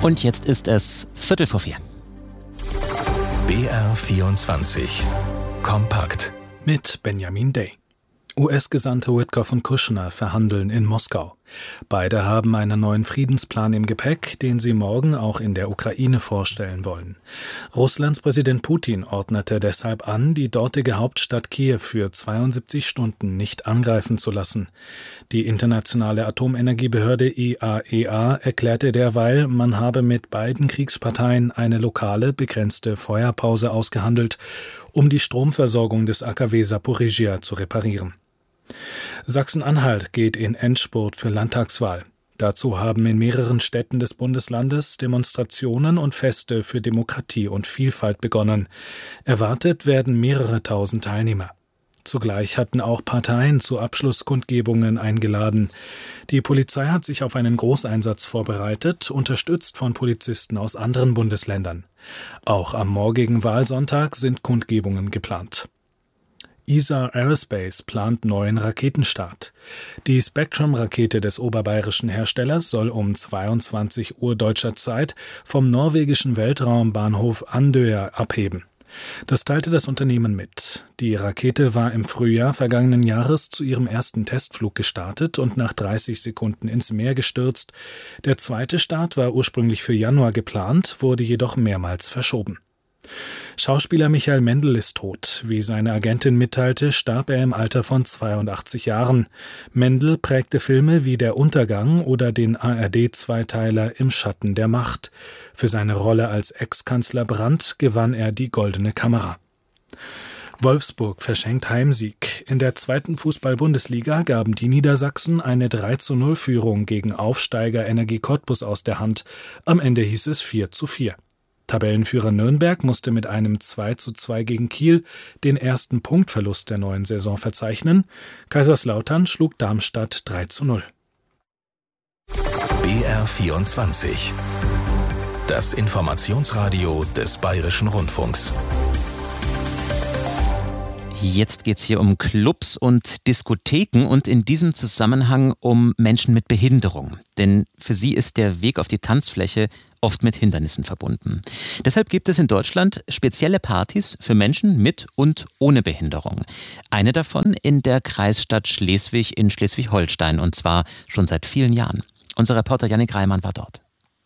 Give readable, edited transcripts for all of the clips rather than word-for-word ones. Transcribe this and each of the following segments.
Und jetzt ist es 3:45. BR24 Kompakt mit Benjamin Day. US-Gesandte Witkoff und Kushner verhandeln in Moskau. Beide haben einen neuen Friedensplan im Gepäck, den sie morgen auch in der Ukraine vorstellen wollen. Russlands Präsident Putin ordnete deshalb an, die dortige Hauptstadt Kiew für 72 Stunden nicht angreifen zu lassen. Die internationale Atomenergiebehörde IAEA erklärte derweil, man habe mit beiden Kriegsparteien eine lokale, begrenzte Feuerpause ausgehandelt, um die Stromversorgung des AKW Saporizhia zu reparieren. Sachsen-Anhalt geht in Endspurt für Landtagswahl. Dazu haben in mehreren Städten des Bundeslandes Demonstrationen und Feste für Demokratie und Vielfalt begonnen. Erwartet werden mehrere tausend Teilnehmer. Zugleich hatten auch Parteien zu Abschlusskundgebungen eingeladen. Die Polizei hat sich auf einen Großeinsatz vorbereitet, unterstützt von Polizisten aus anderen Bundesländern. Auch am morgigen Wahlsonntag sind Kundgebungen geplant. ESA Aerospace plant neuen Raketenstart. Die Spectrum-Rakete des oberbayerischen Herstellers soll um 22 Uhr deutscher Zeit vom norwegischen Weltraumbahnhof Andøya abheben. Das teilte das Unternehmen mit. Die Rakete war im Frühjahr vergangenen Jahres zu ihrem ersten Testflug gestartet und nach 30 Sekunden ins Meer gestürzt. Der zweite Start war ursprünglich für Januar geplant, wurde jedoch mehrmals verschoben. Schauspieler Michael Mendl ist tot. Wie seine Agentin mitteilte, starb er im Alter von 82 Jahren. Mendl prägte Filme wie Der Untergang oder den ARD-Zweiteiler Im Schatten der Macht. Für seine Rolle als Ex-Kanzler Brandt gewann er die Goldene Kamera. Wolfsburg verschenkt Heimsieg. In der 2. Fußball-Bundesliga gaben die Niedersachsen eine 3:0-Führung gegen Aufsteiger Energie Cottbus aus der Hand. Am Ende hieß es 4:4. Tabellenführer Nürnberg musste mit einem 2:2 gegen Kiel den ersten Punktverlust der neuen Saison verzeichnen. Kaiserslautern schlug Darmstadt 3:0. BR24 Das Informationsradio des Bayerischen Rundfunks. Jetzt geht es hier um Clubs und Diskotheken und in diesem Zusammenhang um Menschen mit Behinderung. Denn für sie ist der Weg auf die Tanzfläche oft mit Hindernissen verbunden. Deshalb gibt es in Deutschland spezielle Partys für Menschen mit und ohne Behinderung. Eine davon in der Kreisstadt Schleswig in Schleswig-Holstein und zwar schon seit vielen Jahren. Unser Reporter Jannik Reimann war dort.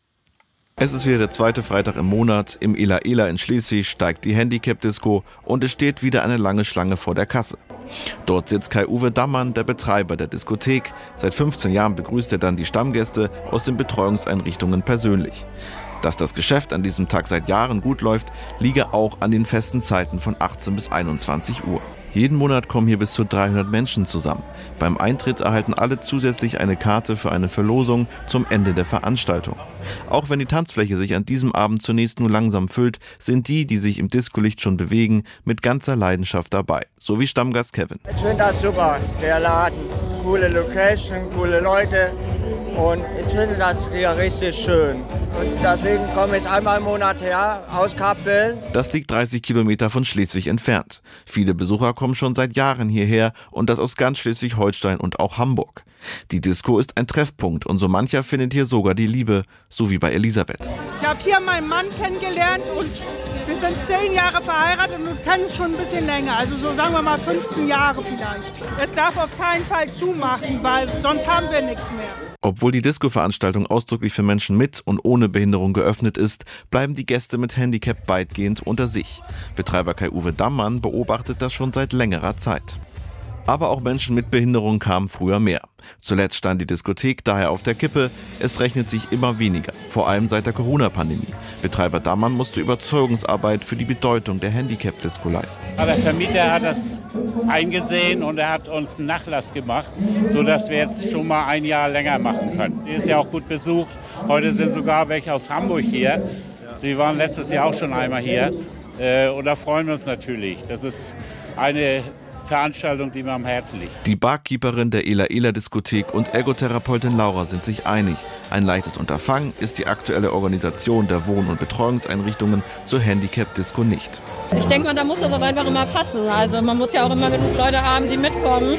Es ist wieder der zweite Freitag im Monat. Im Ela Ela in Schleswig steigt die Handicap-Disco und es steht wieder eine lange Schlange vor der Kasse. Dort sitzt Kai-Uwe Dammann, der Betreiber der Diskothek. Seit 15 Jahren begrüßt er dann die Stammgäste aus den Betreuungseinrichtungen persönlich. Dass das Geschäft an diesem Tag seit Jahren gut läuft, liege auch an den festen Zeiten von 18 bis 21 Uhr. Jeden Monat kommen hier bis zu 300 Menschen zusammen. Beim Eintritt erhalten alle zusätzlich eine Karte für eine Verlosung zum Ende der Veranstaltung. Auch wenn die Tanzfläche sich an diesem Abend zunächst nur langsam füllt, sind die sich im Discolicht schon bewegen, mit ganzer Leidenschaft dabei. So wie Stammgast Kevin. Ich finde das super, der Laden. Coole Location, coole Leute. Und ich finde das hier richtig schön. Und deswegen komme ich einmal im Monat her, aus Kappeln. Das liegt 30 Kilometer von Schleswig entfernt. Viele Besucher kommen schon seit Jahren hierher und das aus ganz Schleswig-Holstein und auch Hamburg. Die Disco ist ein Treffpunkt und so mancher findet hier sogar die Liebe, so wie bei Elisabeth. Ich habe hier meinen Mann kennengelernt und wir sind 10 Jahre verheiratet und kennen uns schon ein bisschen länger. Also so sagen wir mal 15 Jahre vielleicht. Es darf auf keinen Fall zumachen, weil sonst haben wir nichts mehr. Obwohl die Disco-Veranstaltung ausdrücklich für Menschen mit und ohne Behinderung geöffnet ist, bleiben die Gäste mit Handicap weitgehend unter sich. Betreiber Kai-Uwe Dammann beobachtet das schon seit längerer Zeit. Aber auch Menschen mit Behinderung kamen früher mehr. Zuletzt stand die Diskothek daher auf der Kippe. Es rechnet sich immer weniger, vor allem seit der Corona-Pandemie. Betreiber Dammann musste Überzeugungsarbeit für die Bedeutung der Handicap-Disco leisten. Der Vermieter hat das eingesehen und er hat uns einen Nachlass gemacht, sodass wir jetzt schon mal ein Jahr länger machen können. Die ist ja auch gut besucht. Heute sind sogar welche aus Hamburg hier. Die waren letztes Jahr auch schon einmal hier. Und da freuen wir uns natürlich. Das ist eine Veranstaltung, die mir am Herzen liegt. Die Barkeeperin der Ela Ela Diskothek und Ergotherapeutin Laura sind sich einig. Ein leichtes Unterfangen ist die aktuelle Organisation der Wohn- und Betreuungseinrichtungen zur Handicap-Disco nicht. Ich denke mal, da muss das auch einfach immer passen. Also man muss ja auch immer genug Leute haben, die mitkommen.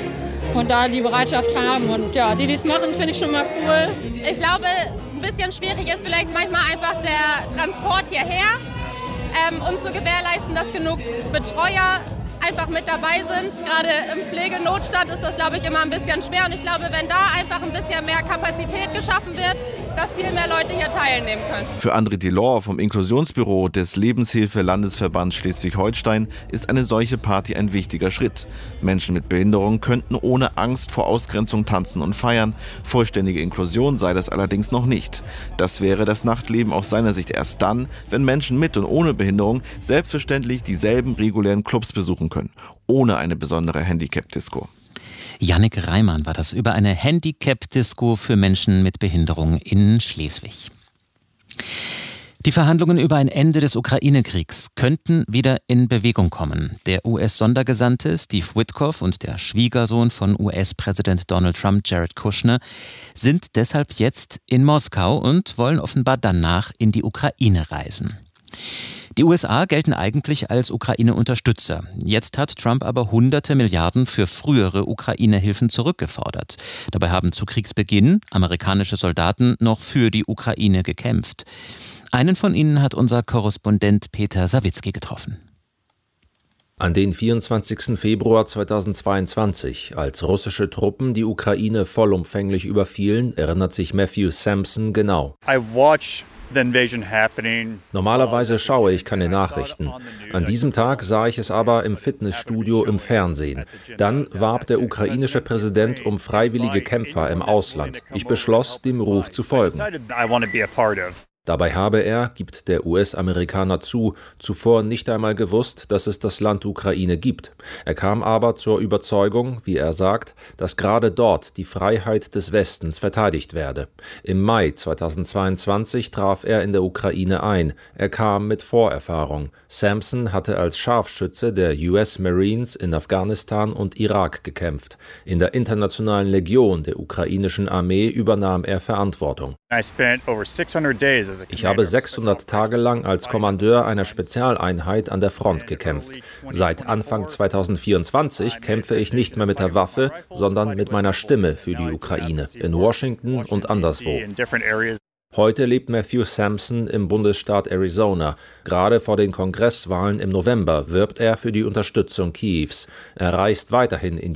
und da die Bereitschaft haben. Und ja, die es machen, finde ich schon mal cool. Ich glaube, ein bisschen schwierig ist vielleicht manchmal einfach der Transport hierher und zu gewährleisten, dass genug Betreuer einfach mit dabei sind. Gerade im Pflegenotstand ist das, glaube ich, immer ein bisschen schwer. Und ich glaube, wenn da einfach ein bisschen mehr Kapazität geschaffen wird, dass viel mehr Leute hier teilnehmen können. Für André Delors vom Inklusionsbüro des Lebenshilfe-Landesverbands Schleswig-Holstein ist eine solche Party ein wichtiger Schritt. Menschen mit Behinderung könnten ohne Angst vor Ausgrenzung tanzen und feiern. Vollständige Inklusion sei das allerdings noch nicht. Das wäre das Nachtleben aus seiner Sicht erst dann, wenn Menschen mit und ohne Behinderung selbstverständlich dieselben regulären Clubs besuchen können, ohne eine besondere Handicap-Disco. Jannik Reimann war das über eine Handicap-Disco für Menschen mit Behinderung in Schleswig. Die Verhandlungen über ein Ende des Ukraine-Kriegs könnten wieder in Bewegung kommen. Der US-Sondergesandte Steve Witkoff und der Schwiegersohn von US-Präsident Donald Trump, Jared Kushner, sind deshalb jetzt in Moskau und wollen offenbar danach in die Ukraine reisen. Die USA gelten eigentlich als Ukraine-Unterstützer. Jetzt hat Trump aber hunderte Milliarden für frühere Ukraine-Hilfen zurückgefordert. Dabei haben zu Kriegsbeginn amerikanische Soldaten noch für die Ukraine gekämpft. Einen von ihnen hat unser Korrespondent Peter Sawicki getroffen. An den 24. Februar 2022, als russische Truppen die Ukraine vollumfänglich überfielen, erinnert sich Matthew Sampson genau. Normalerweise schaue ich keine Nachrichten. An diesem Tag sah ich es aber im Fitnessstudio im Fernsehen. Dann warb der ukrainische Präsident um freiwillige Kämpfer im Ausland. Ich beschloss, dem Ruf zu folgen. Dabei habe er, gibt der US-Amerikaner zu, zuvor nicht einmal gewusst, dass es das Land Ukraine gibt. Er kam aber zur Überzeugung, wie er sagt, dass gerade dort die Freiheit des Westens verteidigt werde. Im Mai 2022 traf er in der Ukraine ein. Er kam mit Vorerfahrung. Sampson hatte als Scharfschütze der US Marines in Afghanistan und Irak gekämpft. In der Internationalen Legion der ukrainischen Armee übernahm er Verantwortung. Ich habe 600 Tage lang als Kommandeur einer Spezialeinheit an der Front gekämpft. Seit Anfang 2024 kämpfe ich nicht mehr mit der Waffe, sondern mit meiner Stimme für die Ukraine, in Washington und anderswo. Heute lebt Matthew Sampson im Bundesstaat Arizona. Gerade vor den Kongresswahlen im November wirbt er für die Unterstützung Kiews. Er reist weiterhin in